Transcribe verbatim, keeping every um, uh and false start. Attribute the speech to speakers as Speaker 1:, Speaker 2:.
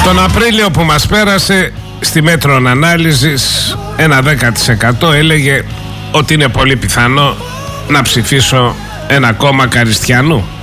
Speaker 1: Τον Απρίλιο που μας πέρασε, στη Μέτρον Ανάλυσης ένα δέκα τοις εκατό έλεγε ότι είναι πολύ πιθανό να ψηφίσω ένα κόμμα Καριστιανού.